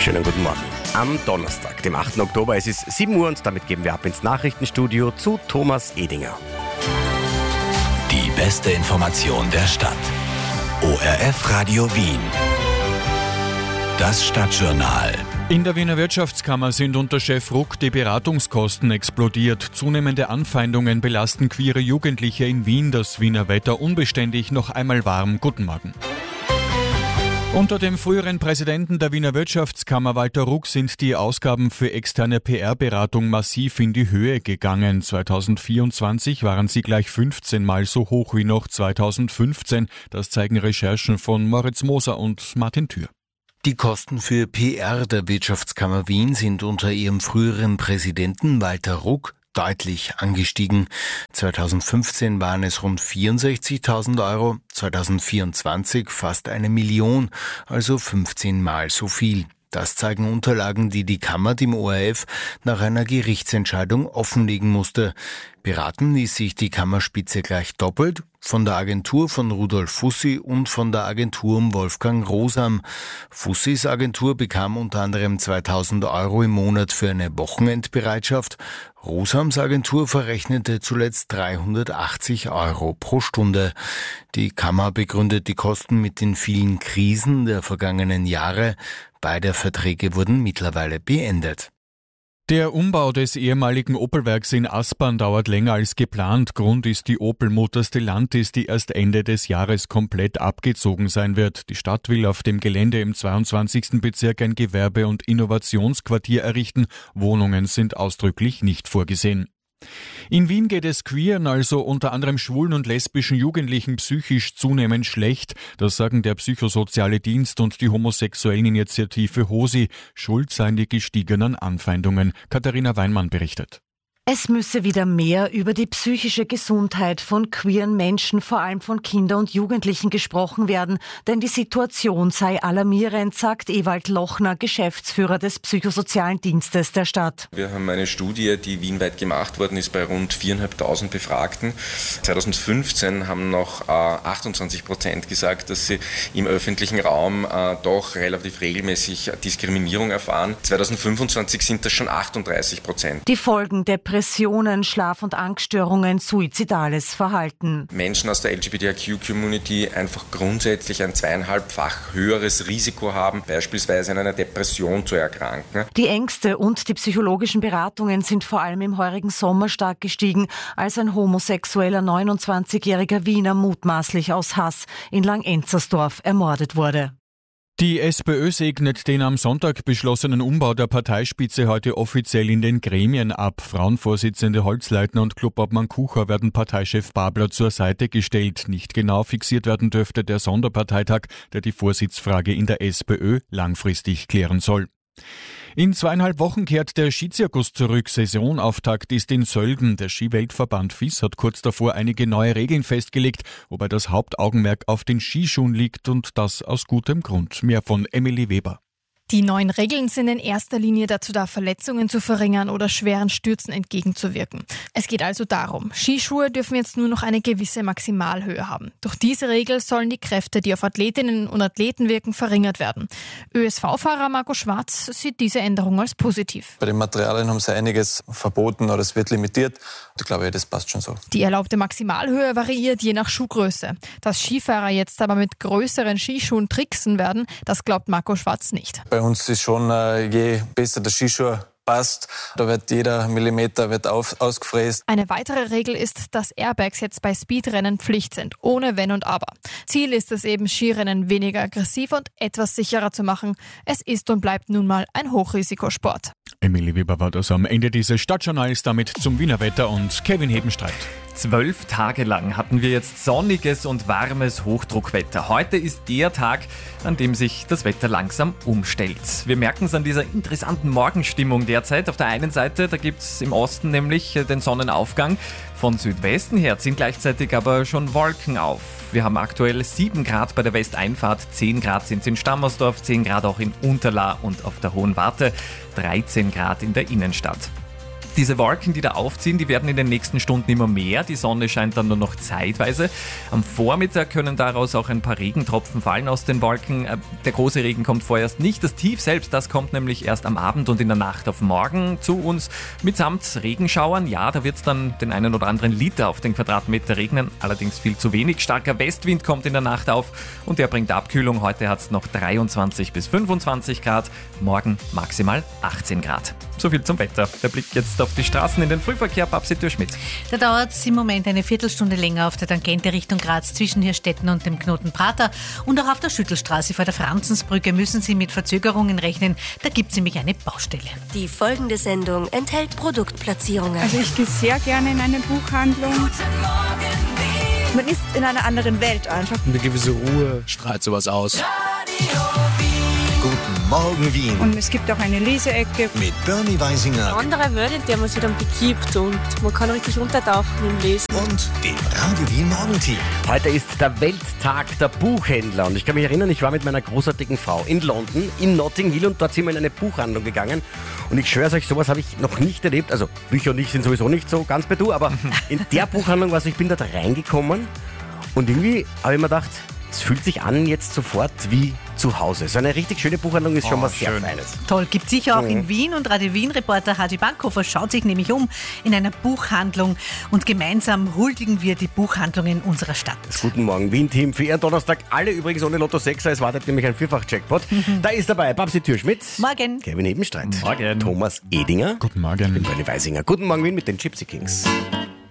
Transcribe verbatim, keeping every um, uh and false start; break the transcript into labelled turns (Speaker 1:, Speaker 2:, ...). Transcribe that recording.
Speaker 1: Schönen guten Morgen. Am Donnerstag, dem achten Oktober, es ist sieben Uhr und damit geben wir ab ins Nachrichtenstudio zu Thomas Edinger.
Speaker 2: Die beste Information der Stadt. O R F Radio Wien. Das Stadtjournal.
Speaker 3: In der Wiener Wirtschaftskammer sind unter Chef Ruck die Beratungskosten explodiert. Zunehmende Anfeindungen belasten queere Jugendliche in Wien. Das Wiener Wetter unbeständig, noch einmal warm. Guten Morgen. Unter dem früheren Präsidenten der Wiener Wirtschaftskammer Walter Ruck sind die Ausgaben für externe P R-Beratung massiv in die Höhe gegangen. zweitausendvierundzwanzig waren sie gleich fünfzehn Mal so hoch wie noch zweitausendfünfzehn. Das zeigen Recherchen von Moritz Moser und Martin Thür.
Speaker 4: Die Kosten für P R der Wirtschaftskammer Wien sind unter ihrem früheren Präsidenten Walter Ruck deutlich angestiegen. zweitausendfünfzehn waren es rund vierundsechzigtausend Euro, zweitausendvierundzwanzig fast eine Million, also fünfzehn Mal so viel. Das zeigen Unterlagen, die die Kammer dem O R F nach einer Gerichtsentscheidung offenlegen musste. Beraten ließ sich die Kammerspitze gleich doppelt, von der Agentur von Rudolf Fussi und von der Agentur um Wolfgang Rosam. Fussis Agentur bekam unter anderem zweitausend Euro im Monat für eine Wochenendbereitschaft. Rosams Agentur verrechnete zuletzt dreihundertachtzig Euro pro Stunde. Die Kammer begründet die Kosten mit den vielen Krisen der vergangenen Jahre. Beide Verträge wurden mittlerweile beendet.
Speaker 3: Der Umbau des ehemaligen Opel-Werks in Aspern dauert länger als geplant. Grund ist die Opel-Mutter Stellantis, die erst Ende des Jahres komplett abgezogen sein wird. Die Stadt will auf dem Gelände im zweiundzwanzigsten Bezirk ein Gewerbe- und Innovationsquartier errichten. Wohnungen sind ausdrücklich nicht vorgesehen. In Wien geht es queeren, also unter anderem schwulen und lesbischen Jugendlichen, psychisch zunehmend schlecht. Das sagen der Psychosoziale Dienst und die homosexuellen Initiative HOSI. Schuld seien die gestiegenen Anfeindungen. Katharina Weinmann berichtet.
Speaker 5: Es müsse wieder mehr über die psychische Gesundheit von queeren Menschen, vor allem von Kindern und Jugendlichen, gesprochen werden, denn die Situation sei alarmierend, sagt Ewald Lochner, Geschäftsführer des Psychosozialen Dienstes der Stadt.
Speaker 6: Wir haben eine Studie, die wienweit gemacht worden ist bei rund viertausendfünfhundert Befragten. zweitausendfünfzehn haben noch äh, achtundzwanzig Prozent gesagt, dass sie im öffentlichen Raum äh, doch relativ regelmäßig Diskriminierung erfahren. zweitausendfünfundzwanzig sind das schon achtunddreißig Prozent.
Speaker 5: Die Folgen der Depressionen, Schlaf- und Angststörungen, suizidales Verhalten.
Speaker 6: Menschen aus der L G B T I Q-Community einfach grundsätzlich ein zweieinhalbfach höheres Risiko haben, beispielsweise an einer Depression zu erkranken.
Speaker 5: Die Ängste und die psychologischen Beratungen sind vor allem im heurigen Sommer stark gestiegen, als ein homosexueller neunundzwanzigjähriger Wiener mutmaßlich aus Hass in Langenzersdorf ermordet wurde.
Speaker 3: Die SPÖ segnet den am Sonntag beschlossenen Umbau der Parteispitze heute offiziell in den Gremien ab. Frauenvorsitzende Holzleitner und Clubobmann Kucher werden Parteichef Babler zur Seite gestellt. Nicht genau fixiert werden dürfte der Sonderparteitag, der die Vorsitzfrage in der SPÖ langfristig klären soll. In zweieinhalb Wochen kehrt der Skizirkus zurück. Saisonauftakt ist in Sölden. Der Skiweltverband F I S hat kurz davor einige neue Regeln festgelegt, wobei das Hauptaugenmerk auf den Skischuhen liegt und das aus gutem Grund. Mehr von Emily Weber.
Speaker 7: Die neuen Regeln sind in erster Linie dazu da, Verletzungen zu verringern oder schweren Stürzen entgegenzuwirken. Es geht also darum, Skischuhe dürfen jetzt nur noch eine gewisse Maximalhöhe haben. Durch diese Regel sollen die Kräfte, die auf Athletinnen und Athleten wirken, verringert werden. Ö S V-Fahrer Marco Schwarz sieht diese Änderung als positiv.
Speaker 8: Bei den Materialien haben sie einiges verboten oder es wird limitiert. Ich glaube, das passt schon so.
Speaker 7: Die erlaubte Maximalhöhe variiert je nach Schuhgröße. Dass Skifahrer jetzt aber mit größeren Skischuhen tricksen werden, das glaubt Marco Schwarz nicht.
Speaker 8: Bei uns ist schon, äh, je besser der Skischuh passt, da wird jeder Millimeter wird auf, ausgefräst.
Speaker 7: Eine weitere Regel ist, dass Airbags jetzt bei Speedrennen Pflicht sind, ohne Wenn und Aber. Ziel ist es eben, Skirennen weniger aggressiv und etwas sicherer zu machen. Es ist und bleibt nun mal ein Hochrisikosport.
Speaker 3: Emily Weber war das am Ende dieses Stadtjournals, damit zum Wiener Wetter und Kevin Hebenstreit.
Speaker 9: Zwölf Tage lang hatten wir jetzt sonniges und warmes Hochdruckwetter. Heute ist der Tag, an dem sich das Wetter langsam umstellt. Wir merken es an dieser interessanten Morgenstimmung derzeit. Auf der einen Seite, da gibt es im Osten nämlich den Sonnenaufgang. Von Südwesten her ziehen gleichzeitig aber schon Wolken auf. Wir haben aktuell sieben Grad bei der Westeinfahrt, zehn Grad sind es in Stammersdorf, zehn Grad auch in Unterlaa und auf der Hohen Warte, dreizehn Grad in der Innenstadt. Diese Wolken, die da aufziehen, die werden in den nächsten Stunden immer mehr. Die Sonne scheint dann nur noch zeitweise. Am Vormittag können daraus auch ein paar Regentropfen fallen aus den Wolken. Der große Regen kommt vorerst nicht. Das Tief selbst, das kommt nämlich erst am Abend und in der Nacht auf morgen zu uns mitsamt Regenschauern. Ja, da wird es dann den einen oder anderen Liter auf den Quadratmeter regnen, allerdings viel zu wenig. Starker Westwind kommt in der Nacht auf und der bringt Abkühlung. Heute hat es noch dreiundzwanzig bis fünfundzwanzig Grad, morgen maximal achtzehn Grad. So viel zum Wetter. Der Blick jetzt auf die Straßen in den Frühverkehr. Babsi Türschmidt.
Speaker 10: Da dauert es im Moment eine Viertelstunde länger auf der Tangente Richtung Graz zwischen Hirstetten und dem Knoten Prater. Und auch auf der Schüttelstraße vor der Franzensbrücke müssen Sie mit Verzögerungen rechnen. Da gibt es nämlich eine Baustelle.
Speaker 11: Die folgende Sendung enthält Produktplatzierungen.
Speaker 12: Also ich gehe sehr gerne in eine Buchhandlung. Man ist in einer anderen Welt einfach.
Speaker 13: Eine gewisse Ruhe strahlt sowas aus.
Speaker 14: Guten Morgen Wien.
Speaker 12: Und es gibt auch eine Leseecke.
Speaker 14: Mit Bernie Weisinger.
Speaker 15: Eine andere Welt, in der man sich dann begibt und man kann richtig untertauchen im Lesen.
Speaker 14: Und dem Radio Wien Morgenteam.
Speaker 1: Heute ist der Welttag der Buchhändler und ich kann mich erinnern, ich war mit meiner großartigen Frau in London, in Notting Hill und dort sind wir in eine Buchhandlung gegangen und ich schwöre euch, sowas habe ich noch nicht erlebt. Also Bücher und ich sind sowieso nicht so ganz bei du, aber in der Buchhandlung, also ich bin dort reingekommen und irgendwie habe ich mir gedacht, es fühlt sich an jetzt sofort wie zu Hause. So eine richtig schöne Buchhandlung ist schon oh, was sehr schön. Feines.
Speaker 10: Toll, gibt sicher auch
Speaker 1: mhm.
Speaker 10: in Wien und Radio Wien-Reporter Hadi Bankhofer schaut sich nämlich um in einer Buchhandlung und gemeinsam huldigen wir die Buchhandlungen unserer Stadt.
Speaker 1: Das Guten Morgen Wien-Team für Ihren Donnerstag. Alle übrigens ohne Lotto sechser, es wartet nämlich ein Vierfach-Jackpot. Mhm. Da ist dabei Babsi Türschmidt.
Speaker 10: Morgen.
Speaker 1: Kevin Ebenstreit.
Speaker 9: Morgen.
Speaker 1: Thomas Edinger.
Speaker 3: Guten Morgen.
Speaker 1: Ich bin Bernie Weisinger. Guten Morgen Wien mit den Gypsy Kings.